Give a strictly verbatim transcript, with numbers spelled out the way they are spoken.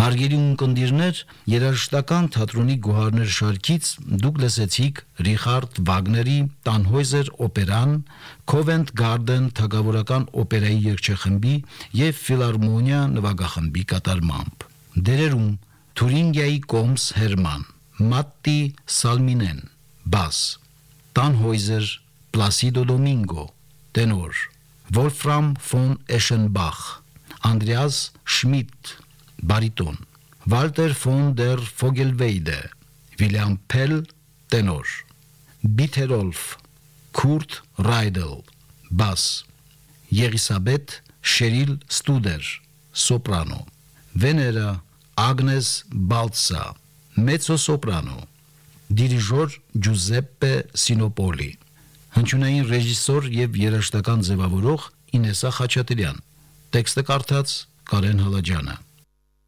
Հարգելի ունկնդիրներ, երաժշտական թատրոնի գոհարներ շարքից դուք լսեցիք Ռիխարդ Վագների Տանհոյզեր օպերան, Covent Garden թագավորական օպերայի երգչախմբի եւ Ֆիլարմոնիա նվագախմբի կատարմամբ։ Դերերում Թուրինգիայի Կոմս Հերման, Մատտի Սալմինեն, բաս, Տանհոյզեր Պլասիդո Դոմինգո, տենոր, Վոլֆրամ ֆոն Էշենբախ, Անդրեաս Շմիդտ, բարիտոն, Վալտեր ֆոն դեր Ֆոգելվեյդե, Վիլյամ Փել, տենոր, Բիթերոլֆ, Քուրտ Ռայդել, բաս, Եղիսաբեթ Շերիլ Ստուդեր, սոպրանո, Վեներա Ագնես Բալցա, մեծոսոպրանո, դիրիժոր Ջուզեպպե Սինոպոլի, հնչյունային ռեժիսոր եւ երաժշտական ձևավորող Ինեսա Խաչատրյան, տեքստը կարդաց Կարեն Հալաջյանը։